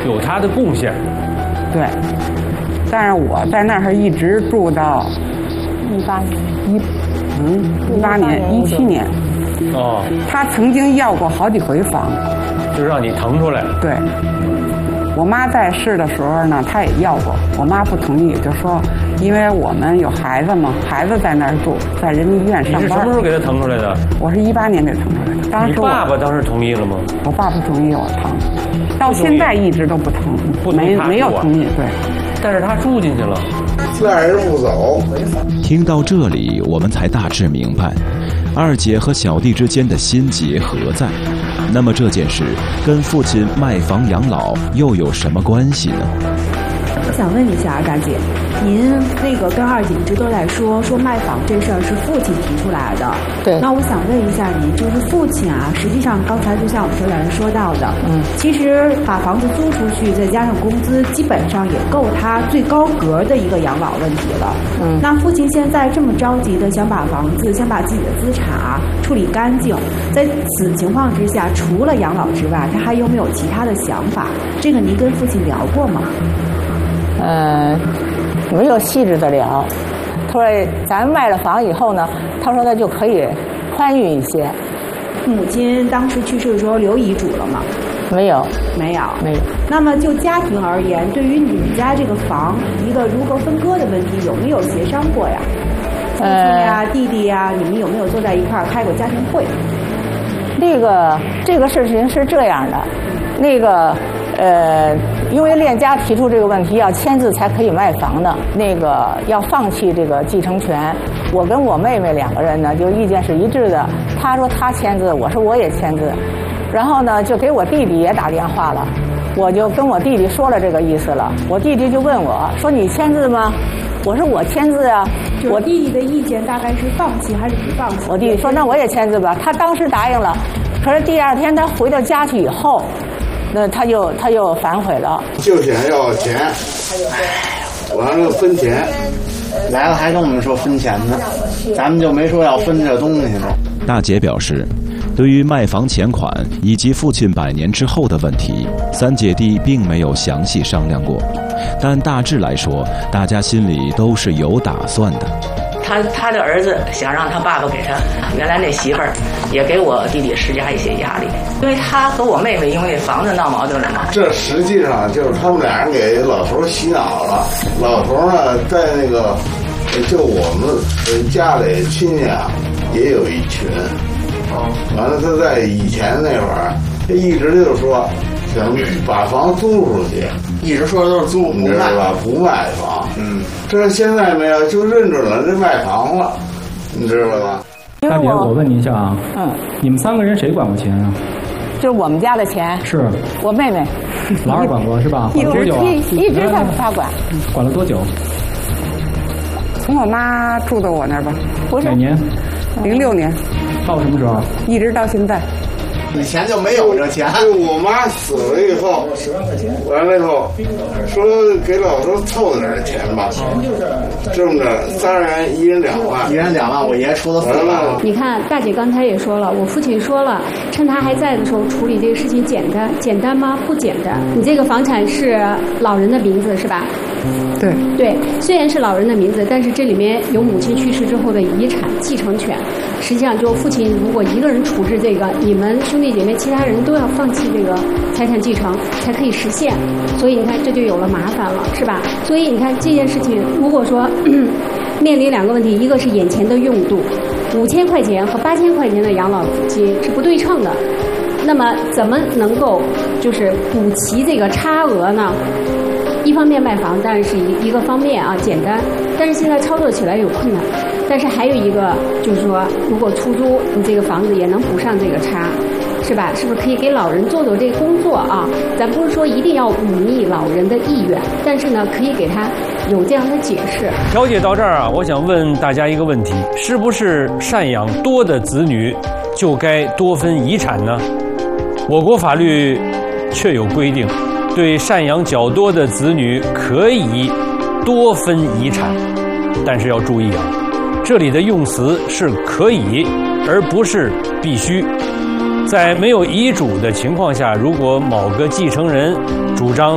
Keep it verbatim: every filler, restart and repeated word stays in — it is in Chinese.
有他的贡献。 对，但是我在那儿一直住到一八年， 一嗯一八年一七年。 哦， 他曾经要过好几回房， 就让你腾出来。 对。我妈在世的时候呢，她也要过，我妈不同意，就说因为我们有孩子嘛，孩子在那儿住，在人民医院上班。 你是什么时候给他腾出来的？ 我是一八年给腾出来的。当时你爸爸当时同意了吗？ 我爸不同意我腾，到现在一直都不腾， 不没没有同意。对， 但是他住进去了， 赖着不走。 听到这里，我们才大致明白，二姐和小弟之间的心结何在。那么这件事跟父亲卖房养老又有什么关系呢？ 我想问一下大姐，您那个跟二姐一直都在说说卖房这事儿是父亲提出来的， 对。 那我想问一下您，就是父亲啊，实际上刚才就像我们这两人说到的， 嗯， 其实把房子租出去，再加上工资，基本上也够他最高格的一个养老问题了。 嗯， 那父亲现在这么着急的想把房子，想把自己的资产啊处理干净，在此情况之下，除了养老之外，他还有没有其他的想法？这个您跟父亲聊过吗？ 呃，没有细致的聊。他说咱卖了房以后呢，他说他就可以宽裕一些。 母亲当时去世的时候留遗嘱了吗？ 没有， 没有， 没有。 那么就家庭而言，对于你们家这个房一个如何分割的问题，有没有协商过呀？父亲呀、弟弟呀，你们有没有坐在一块儿开过家庭会？ 那个这个事情是这样的，那个呃，因为链家提出这个问题，要签字才可以卖房的，那个要放弃这个继承权。我跟我妹妹两个人呢，就意见是一致的。她说她签字，我说我也签字。然后呢，就给我弟弟也打电话了，我就跟我弟弟说了这个意思了。我弟弟就问我说：“你签字吗？”我说：“我签字啊。” 我弟弟的意见大概是放弃还是不放弃？ 我弟弟说：“那我也签字吧。”他当时答应了，可是第二天他回到家去以后，那他就他又反悔了， 就想要钱，完了分钱， 来了还跟我们说分钱呢，咱们就没说要分这东西呢。 大姐表示，对于卖房钱款以及父亲百年之后的问题，三姐弟并没有详细商量过，但大致来说，大家心里都是有打算的。 他他的儿子想让他爸爸给他原来那媳妇儿也给我弟弟施加一些压力，因为他和我妹妹因为房子闹矛盾了嘛。 这实际上就是他们俩人给老头洗脑了。老头呢，在那个就我们家里亲戚啊，也有一群。完了，他在以前那会儿，他一直就说想把房租出去， 一直说的都是租， 你知道吧？不卖房。嗯，这现在没有，就认准了这卖房了，你知道吧？ 大姐，我问你一下啊， 嗯， 你们三个人谁管过钱啊？ 就是我们家的钱。是。我妹妹。 老二管过是吧？ 一直管多久啊？ 一直在他管。 管了多久？ 从我妈住到我那儿吧。 不是。 哪年？ 零六年。 到什么时候？ 一直到现在。 以前就没有这钱。 就我妈死了以后，完了以后说给老头凑点钱吧，这么着仨人一人两万， 一人两万，我爷出了四万。 你看大姐刚才也说了，我父亲说了，趁他还在的时候处理这个事情简单，简单吗？不简单。你这个房产是老人的名字是吧？ 对对，虽然是老人的名字，但是这里面有母亲去世之后的遗产继承权。实际上，就父亲如果一个人处置这个，你们兄弟姐妹其他人都要放弃这个财产继承才可以实现。所以你看，这就有了麻烦了，是吧？所以你看这件事情，如果说面临两个问题，一个是眼前的用度，五千块钱和八千块钱的养老金是不对称的，那么怎么能够就是补齐这个差额呢？一方面卖房当然是一一个方面啊，简单，但是现在操作起来有困难。但是还有一个就是说，如果出租，你这个房子也能补上这个差，是吧？是不是可以给老人做做这个工作啊？咱不是说一定要忤逆老人的意愿，但是呢，可以给他有这样的解释。 调解到这儿啊，我想问大家一个问题：是不是赡养多的子女就该多分遗产呢？我国法律确有规定，对赡养较多的子女可以多分遗产，但是要注意啊，这里的用词是可以，而不是必须。在没有遗嘱的情况下，如果某个继承人主张